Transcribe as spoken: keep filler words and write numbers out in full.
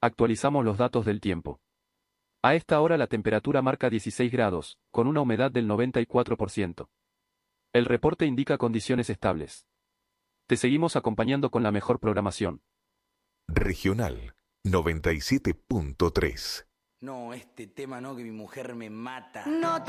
Actualizamos los datos del tiempo. A esta hora la temperatura marca dieciséis grados, con una humedad del noventa y cuatro por ciento. El reporte indica condiciones estables. Te seguimos acompañando con la mejor programación. Regional noventa y siete punto tres. No, este tema no, que mi mujer me mata. No